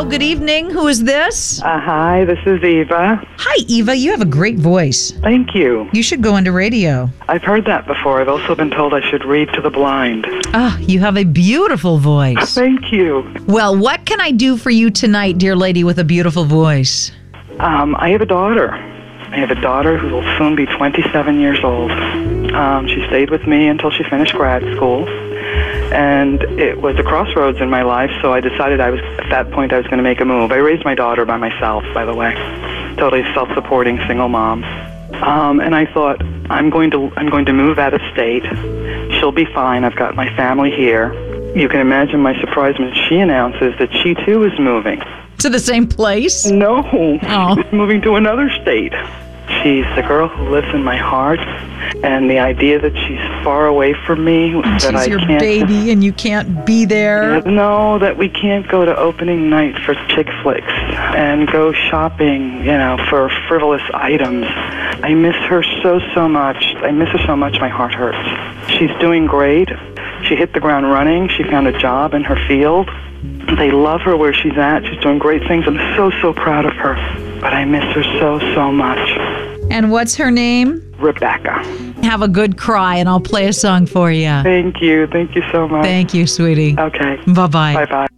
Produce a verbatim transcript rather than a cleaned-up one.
good evening. Who is this? Uh, hi, this is Eva. Hi, Eva. You have a great voice. Thank you. You should go into radio. I've heard that before. I've also been told I should read to the blind. Ah, you have a beautiful voice. Thank you. Well, what can I do for you tonight, dear lady with a beautiful voice? Um, I have a daughter. I have a daughter who will soon be twenty-seven years old. Um, she stayed with me until she finished grad school. And it was a crossroads in my life, so I decided I was, at that point, I was going to make a move. I raised my daughter by myself, by the way. Totally self-supporting single mom. Um, and I thought, I'm going to I'm going to move out of state. She'll be fine. I've got my family here. You can imagine my surprise when she announces that she, too, is moving. To the same place? No. Oh. She's moving to another state. She's the girl who lives in my heart, and the idea that she's far away from me, that She's I your can't... baby and you can't be there. No, that we can't go to opening night for chick flicks and go shopping, you know, for frivolous items. I miss her so, so much. I miss her so much, my heart hurts. She's doing great. She hit the ground running. She found a job in her field. They love her where she's at. She's doing great things. I'm so, so proud of her. But I miss her so, so much. And what's her name? Rebecca. Have a good cry, and I'll play a song for you. Thank you. Thank you so much. Thank you, sweetie. Okay. Bye-bye. Bye-bye.